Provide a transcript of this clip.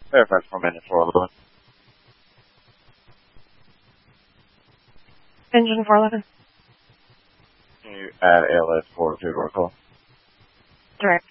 Fairfax for minute 411. Engine 411. Can you add ALS for two-door call? Direct.